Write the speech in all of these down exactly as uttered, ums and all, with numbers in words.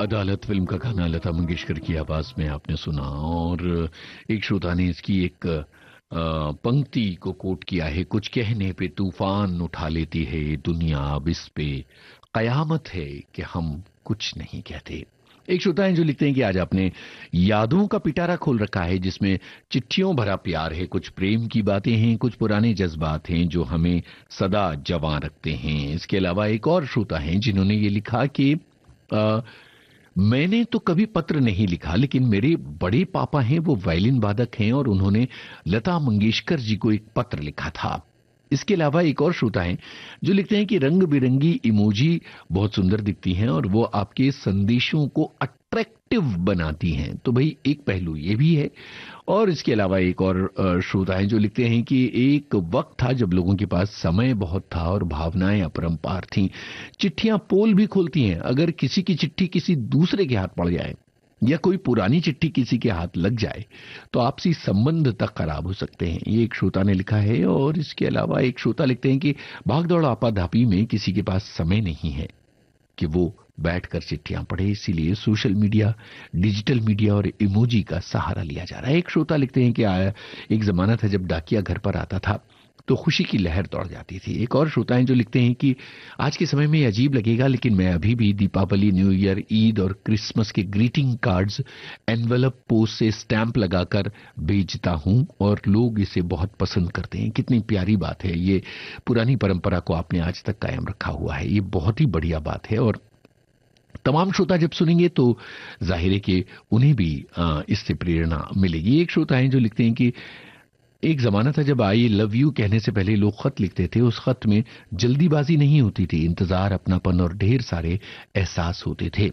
अदालत फिल्म का गाना लता मंगेशकर की आवाज में आपने सुना। और एक श्रोता ने इसकी एक अ, पंक्ति को कोट किया है, कुछ कहने पे तूफान उठा लेती है दुनिया, अब इस पे कयामत है कि हम कुछ नहीं कहते। एक श्रोता है जो लिखते हैं कि आज आपने यादों का पिटारा खोल रखा है जिसमें चिट्ठियों भरा प्यार है, कुछ प्रेम की बातें हैं, कुछ पुराने जज्बात हैं जो हमें सदा जवां रखते हैं। इसके अलावा एक और श्रोता हैं जिन्होंने ये लिखा कि आ, मैंने तो कभी पत्र नहीं लिखा, लेकिन मेरे बड़े पापा हैं, वो वायलिन वादक हैं और उन्होंने लता मंगेशकर जी को एक पत्र लिखा था। इसके अलावा एक और श्रोता हैं जो लिखते हैं कि रंग बिरंगी इमोजी बहुत सुंदर दिखती हैं और वो आपके संदेशों को अट्रैक्टिव बनाती हैं। तो भाई एक पहलू ये भी है। और इसके अलावा एक और अ, श्रोता हैं जो लिखते हैं कि एक वक्त था जब लोगों के पास समय बहुत था और भावनाएं अपरंपार थीं। चिट्ठियां पोल भी खोलती हैं। अगर किसी की चिट्ठी किसी दूसरे के हाथ पड़ जाए या कोई पुरानी चिट्ठी किसी के हाथ लग जाए तो आपसी संबंध तक खराब हो सकते हैं, ये एक श्रोता ने लिखा है। और इसके अलावा एक श्रोता लिखते हैं कि भागदौड़ आपाधापी में किसी के पास समय नहीं है कि वो बैठकर चिट्ठियां पढ़े, इसीलिए सोशल मीडिया, डिजिटल मीडिया और इमोजी का सहारा लिया जा रहा है। एक श्रोता लिखते हैं कि आया एक जमाना था जब डाकिया घर पर आता था तो खुशी की लहर दौड़ जाती थी। एक और श्रोता हैं जो लिखते हैं कि आज के समय में ये अजीब लगेगा, लेकिन मैं अभी भी दीपावली, न्यू ईयर, ईद और क्रिसमस के ग्रीटिंग कार्ड्स एनवेलप पोस्ट से स्टैंप लगाकर भेजता हूं और लोग इसे बहुत पसंद करते हैं। कितनी प्यारी बात है, ये पुरानी परंपरा को आपने आज तक कायम रखा हुआ है, ये बहुत ही बढ़िया बात है। और तमाम श्रोता जब सुनेंगे तो जाहिर है कि उन्हें भी आ, इससे प्रेरणा मिलेगी। एक श्रोता हैं जो लिखते हैं कि एक जमाना था जब आई लव यू कहने से पहले लोग खत लिखते थे। उस खत में जल्दीबाजी नहीं होती थी, इंतजार, अपनापन और ढेर सारे एहसास होते थे।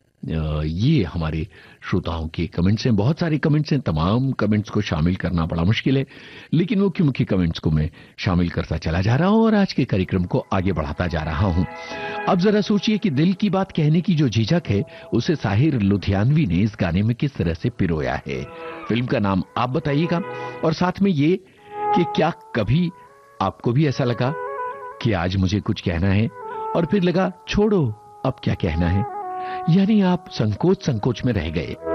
ये हमारे श्रोताओं के कमेंट्स हैं। बहुत सारे कमेंट्स हैं, तमाम कमेंट्स को शामिल करना बड़ा मुश्किल है, लेकिन मुख्य मुख्य कमेंट्स को मैं शामिल करता चला जा रहा हूं और आज के कार्यक्रम को आगे बढ़ाता जा रहा हूं। अब जरा सोचिए कि दिल की बात कहने की जो झिझक है उसे साहिर लुधियानवी ने इस गाने में किस तरह से पिरोया है। फिल्म का नाम आप बताइएगा और साथ में ये कि क्या कभी आपको भी ऐसा लगा कि आज मुझे कुछ कहना है और फिर लगा छोड़ो अब क्या कहना है, यानी आप संकोच संकोच में रह गए।